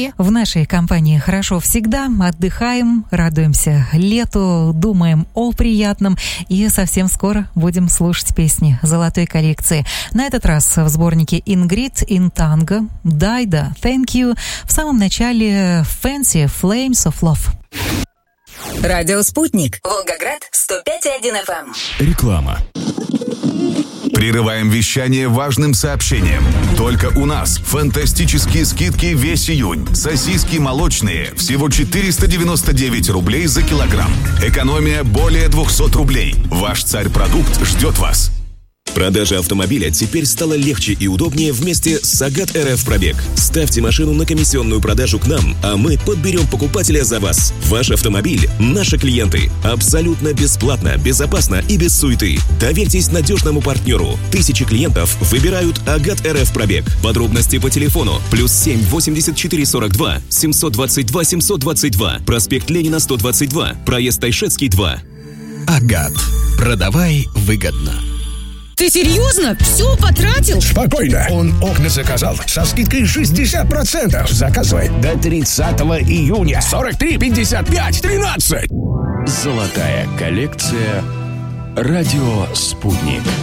Мне в нашей компании хорошо всегда. Отдыхаем, радуемся лету, думаем о приятном. И совсем скоро будем слушать песни золотой коллекции. На этот раз в сборнике Ingrid in Tango, Дайда, Thank You. В самом начале Fancy Flames of Love. Радио «Спутник». Волгоград, 105,1 FM. Реклама. Прерываем вещание важным сообщением. Только у нас фантастические скидки весь июнь. Сосиски молочные всего 499 рублей за килограмм. Экономия более 200 рублей. Ваш царь-продукт ждет вас. Продажа автомобиля теперь стала легче и удобнее вместе с Агат РФ Пробег. Ставьте машину на комиссионную продажу к нам, а мы подберем покупателя за вас. Ваш автомобиль – наши клиенты. Абсолютно бесплатно, безопасно и без суеты. Доверьтесь надежному партнеру. Тысячи клиентов выбирают Агат РФ Пробег. Подробности по телефону +7 84 42 722 722. Проспект Ленина, 122. Проезд Тайшетский, 2. Агат. Продавай выгодно. Ты серьезно? Все потратил? Спокойно. Он окна заказал со скидкой 60%. Заказывай до 30 июня. 43, 55, 13. Золотая коллекция. Радио «Спутник».